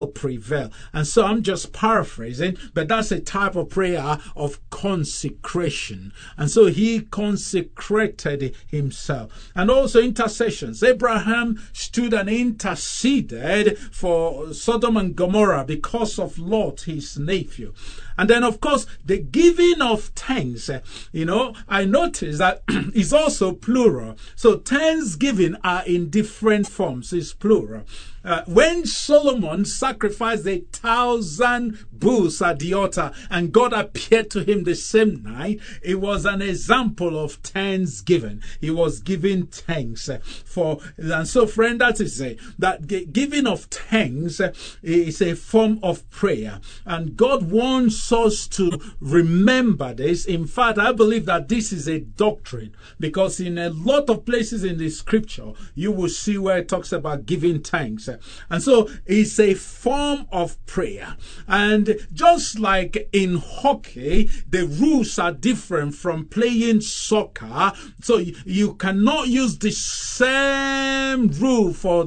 prevail. And so I'm just paraphrasing, but that's a type of prayer of consecration. And so he consecrated himself. And also intercessions. Abraham stood and interceded for Sodom and Gomorrah because of Lot, his nephew. And then, of course, the giving of thanks, I notice that is also plural. So thanksgiving are in different forms. It's plural. When Solomon sacrificed 1,000 bulls at the altar and God appeared to him the same night, it was an example of thanksgiving. He was giving thanks for, and so friend, that is that giving of thanks is a form of prayer. And God wants us to remember this. In fact, I believe that this is a doctrine, because in a lot of places in the scripture, you will see where it talks about giving thanks. And so it's a form of prayer. And just like in hockey, the rules are different from playing soccer. So you cannot use the same rule for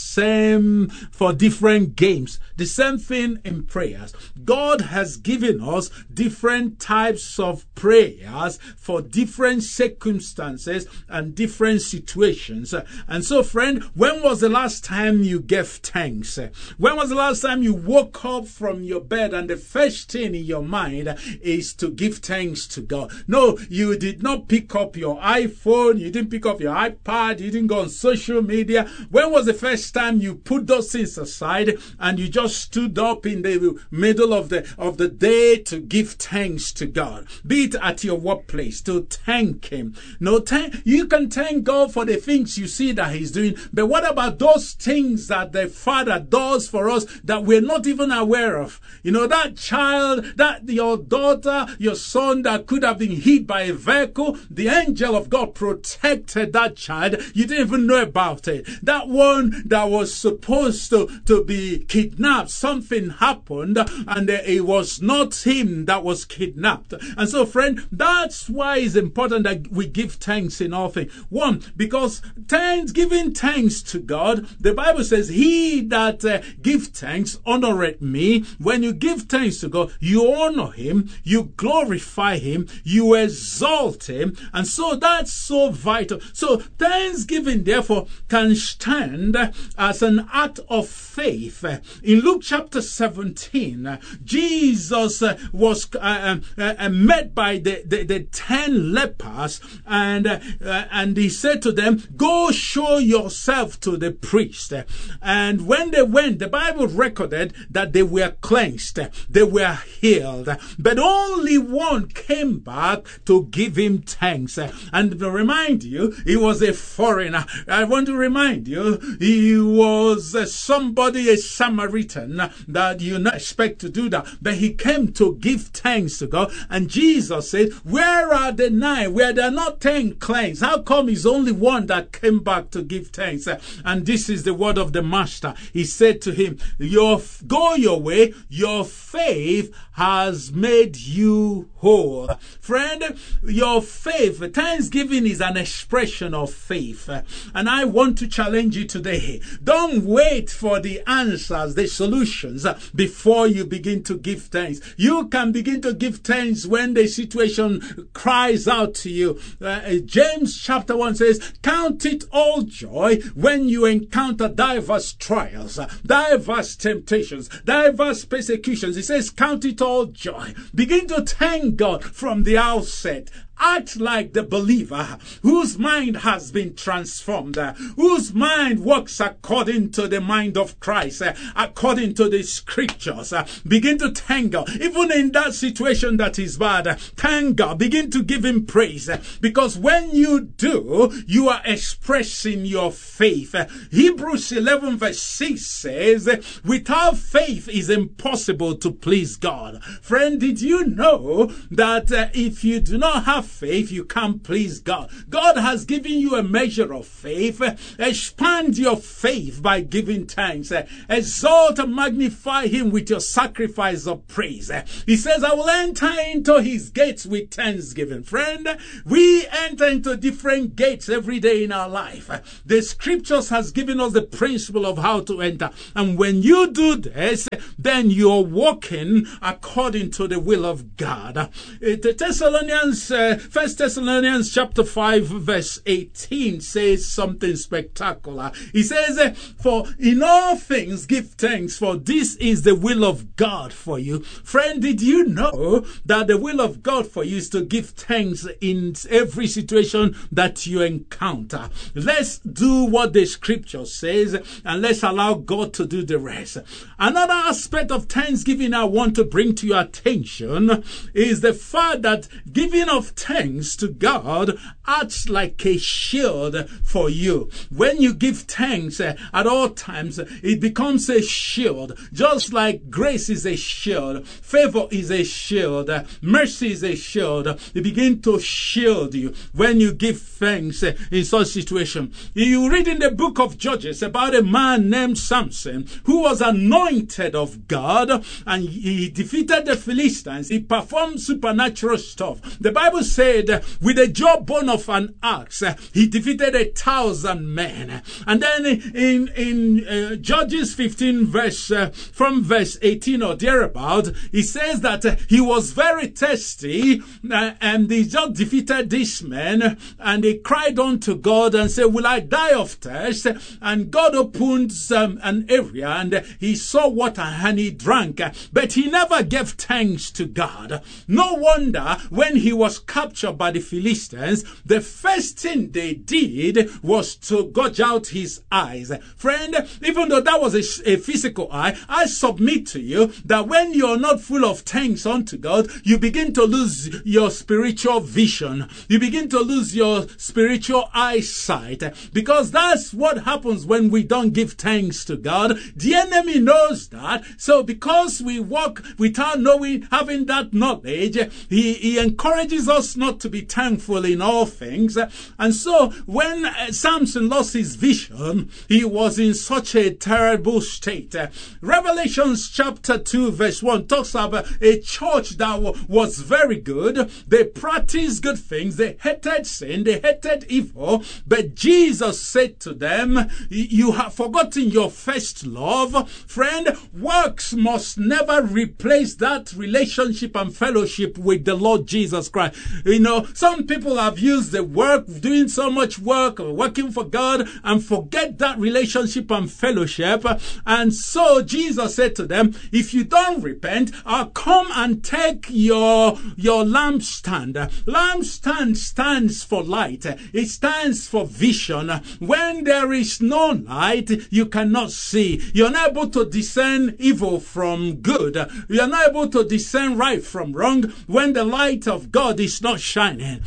different games. The same thing in prayers. God has given us different types of prayers for different circumstances and different situations. And so, friend, when was the last time you gave thanks? When was the last time you woke up from your bed and the first thing in your mind is to give thanks to God? No, you did not pick up your iPhone, you didn't pick up your iPad, you didn't go on social media. When was the first time you put those things aside and you just stood up in the middle of the day to give thanks to God? Be it at your workplace, to thank Him. No, you can thank God for the things you see that He's doing, but what about those things that the Father does for us that we're not even aware of? That child, that your daughter, your son that could have been hit by a vehicle, the angel of God protected that child. You didn't even know about it. That one that was supposed to be kidnapped, something happened and it was not him that was kidnapped. And so, friend, that's why it's important that we give thanks in all things. One, because giving thanks to God, the Bible says, he that give thanks honoreth me. When you give thanks to God, you honor Him, you glorify Him, you exalt Him. And so that's so vital. So thanksgiving, therefore, can stand as an act of faith. In Luke chapter 17, Jesus was met by the 10 lepers, and he said to them, go show yourself to the priest. And when they went, the Bible recorded that they were cleansed, they were healed, but only one came back to give him thanks. And to remind you, he was a foreigner. I want to remind you, he was somebody, a Samaritan, that you not expect to do that, but he came to give thanks to God. And Jesus said, where are the 9? Where there are not 10 cleansed? How come he's only one that came back to give thanks? And this is the word of the Master. He said to him, go your way, your faith has made you whole. Friend, your faith, thanksgiving is an expression of faith. And I want to challenge you today. Don't wait for the answers, the solutions, before you begin to give thanks. You can begin to give thanks when the situation cries out to you. James chapter 1 says, count it all joy when you encounter diverse trials, diverse temptations, diverse persecutions. He says, count it all joy. Begin to thank God from the outset. Act like the believer whose mind has been transformed, whose mind works according to the mind of Christ, according to the scriptures. Begin to thank God. Even in that situation that is bad, thank God. Begin to give Him praise. Because when you do, you are expressing your faith. Hebrews 11 verse 6 says, without faith it is impossible to please God. Friend, did you know that if you do not have faith, you can't please God? God has given you a measure of faith. Expand your faith by giving thanks. Exalt and magnify Him with your sacrifice of praise. He says, I will enter into His gates with thanksgiving. Friend, we enter into different gates every day in our life. The scriptures has given us the principle of how to enter. And when you do this, then you're walking according to the will of God. First Thessalonians chapter 5 verse 18 says something spectacular. He says, for in all things give thanks, for this is the will of God for you. Friend, did you know that the will of God for you is to give thanks in every situation that you encounter? Let's do what the scripture says, and let's allow God to do the rest. Another aspect of thanksgiving I want to bring to your attention is the fact that giving of thanks to God acts like a shield for you. When you give thanks at all times, it becomes a shield. Just like grace is a shield, favor is a shield, mercy is a shield. It begins to shield you when you give thanks in such situation. You read in the book of Judges about a man named Samson who was anointed of God, and he defeated the Philistines. He performed supernatural stuff. The Bible said with the jawbone of an axe, he defeated 1,000 men. And then in Judges 15 from verse 18 or thereabout, he says that he was very thirsty, and he just defeated this man, and he cried unto God and said, will I die of thirst? And God opened an area, and he saw water and he drank, but he never gave thanks to God. No wonder when he was captured by the Philistines, the first thing they did was to gouge out his eyes. Friend, even though that was a physical eye, I submit to you that when you're not full of thanks unto God, you begin to lose your spiritual vision. You begin to lose your spiritual eyesight, because that's what happens when we don't give thanks to God. The enemy knows that. So because we walk without knowing, having that knowledge, he encourages us not to be thankful in all things. And so when Samson lost his vision, he was in such a terrible state. Revelations chapter 2 verse 1 talks about a church that was very good. They practiced good things. They hated sin. They hated evil. But Jesus said to them, you have forgotten your first love. Friend, works must never replace that relationship and fellowship with the Lord Jesus Christ. Some people have used the work, doing so much work, working for God, and forget that relationship and fellowship. And so Jesus said to them, if you don't repent, I'll come and take your lampstand. Lampstand stands for light. It stands for vision. When there is no light, you cannot see. You're not able to discern evil from good. You're not able to discern right from wrong when the light of God is not shining.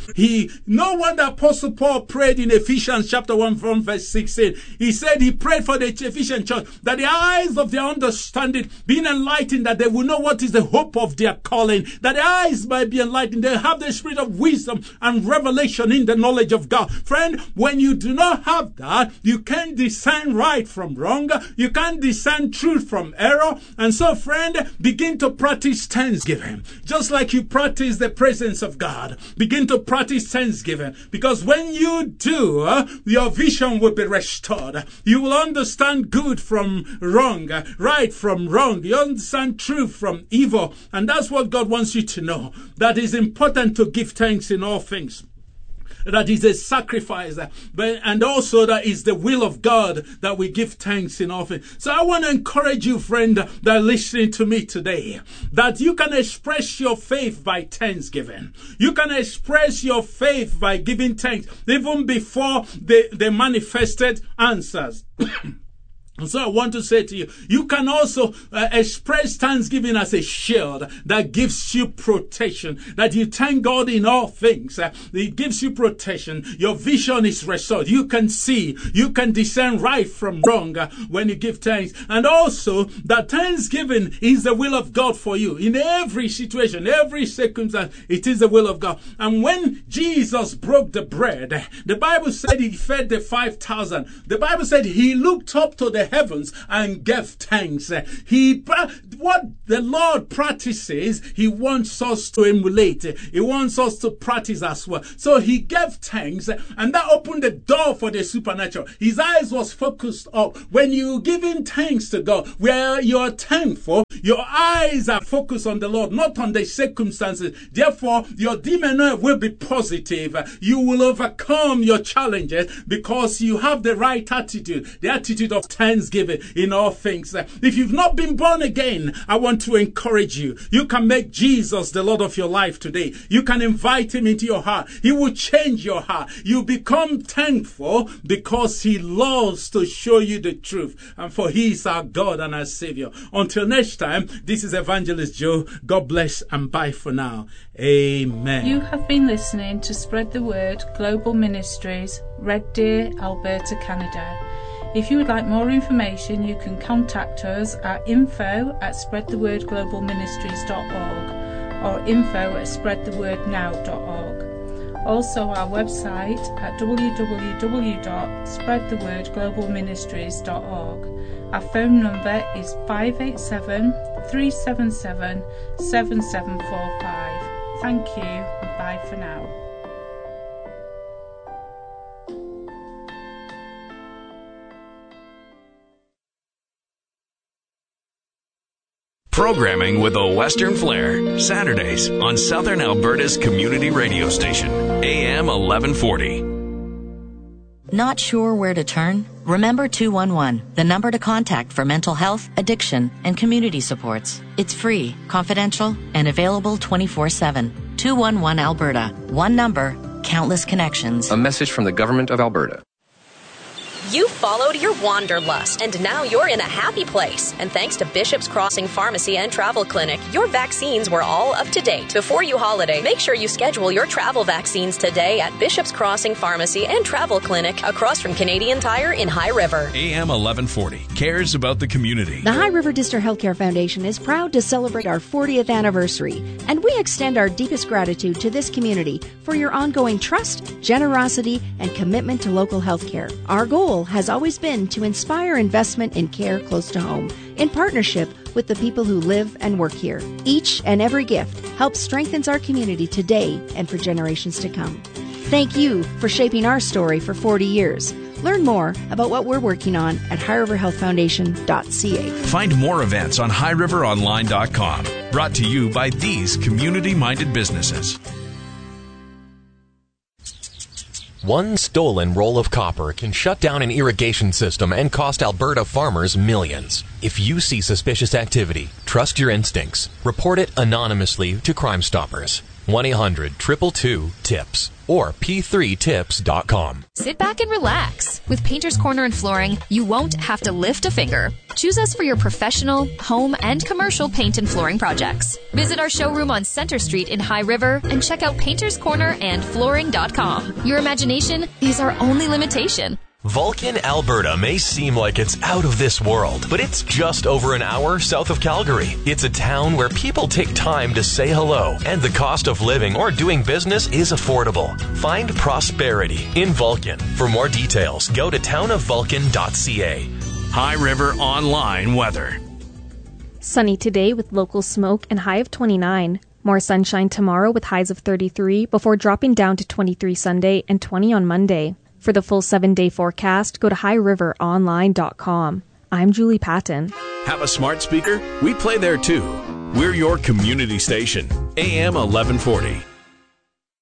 No wonder Apostle Paul prayed in Ephesians chapter 1 from verse 16. He said he prayed for the Ephesian church that the eyes of their understanding being enlightened, that they will know what is the hope of their calling, that their eyes might be enlightened. They have the spirit of wisdom and revelation in the knowledge of God. Friend, when you do not have that, you can't discern right from wrong. You can't discern truth from error. And so, friend, begin to practice thanksgiving. Just like you practice the presence of God, begin to practice thanksgiving. Because when you do, your vision will be restored. You will understand good from wrong, right from wrong. You understand truth from evil. And that's what God wants you to know. That is important to give thanks in all things. That is a sacrifice, and also that is the will of God that we give thanks in all things. So I want to encourage you, friend, that are listening to me today, that you can express your faith by thanksgiving. You can express your faith by giving thanks, even before the manifested answers. And so I want to say to you, you can also express thanksgiving as a shield that gives you protection, that you thank God in all things. It gives you protection. Your vision is restored. You can see, you can discern right from wrong when you give thanks. And also that thanksgiving is the will of God for you. In every situation, every circumstance, it is the will of God. And when Jesus broke the bread, the Bible said he fed the 5,000. The Bible said he looked up to the the heavens and gave thanks. What the Lord practices, he wants us to emulate. He wants us to practice as well. So he gave thanks, and that opened the door for the supernatural. His eyes was focused up. When you giving thanks to God, where you're thankful, your eyes are focused on the Lord, not on the circumstances. Therefore, your demeanor will be positive. You will overcome your challenges because you have the right attitude, the attitude of thanksgiving in all things. If you've not been born again, I want to encourage you. You can make Jesus the Lord of your life today. You can invite him into your heart. He will change your heart. You become thankful because he loves to show you the truth. And for he is our God and our Savior. Until next time, this is Evangelist Joe. God bless and bye for now. Amen. You have been listening to Spread the Word Global Ministries, Red Deer, Alberta, Canada. If you would like more information, you can contact us at info@spreadthewordglobalministries.org or info@spreadthewordnow.org. Also our website at www.spreadthewordglobalministries.org. Our phone number is 587-377-7745. Thank you and bye for now. Programming with a Western flair, Saturdays on Southern Alberta's community radio station, AM 1140. Not sure where to turn? Remember 211, the number to contact for mental health, addiction, and community supports. It's free, confidential, and available 24/7. 211 Alberta. One number, countless connections. A message from the Government of Alberta. You followed your wanderlust, and now you're in a happy place. And thanks to Bishop's Crossing Pharmacy and Travel Clinic, your vaccines were all up to date. Before you holiday, make sure you schedule your travel vaccines today at Bishop's Crossing Pharmacy and Travel Clinic, across from Canadian Tire in High River. AM 1140 cares about the community. The High River District Healthcare Foundation is proud to celebrate our 40th anniversary, and we extend our deepest gratitude to this community for your ongoing trust, generosity, and commitment to local healthcare. Our goal has always been to inspire investment in care close to home, in partnership with the people who live and work here. Each and every gift helps strengthen our community today and for generations to come. Thank you for shaping our story for 40 years. Learn more about what we're working on at highriverhealthfoundation.ca. Find more events on highriveronline.com. Brought to you by these community-minded businesses. One stolen roll of copper can shut down an irrigation system and cost Alberta farmers millions. If you see suspicious activity, trust your instincts. Report it anonymously to Crime Stoppers. 1-800-222-TIPS or p3tips.com. Sit back and relax. With Painter's Corner and Flooring, you won't have to lift a finger. Choose us for your professional, home, and commercial paint and flooring projects. Visit our showroom on Center Street in High River and check out Painter's Corner and Flooring.com. Your imagination is our only limitation. Vulcan, Alberta may seem like it's out of this world, but it's just over an hour south of Calgary. It's a town where people take time to say hello, and the cost of living or doing business is affordable. Find prosperity in Vulcan. For more details, go to townofvulcan.ca. High River Online weather. Sunny today with local smoke and high of 29. More sunshine tomorrow with highs of 33 before dropping down to 23 Sunday and 20 on Monday. For the full 7-day forecast, go to highriveronline.com. I'm Julie Patton. Have a smart speaker? We play there too. We're your community station, AM 1140.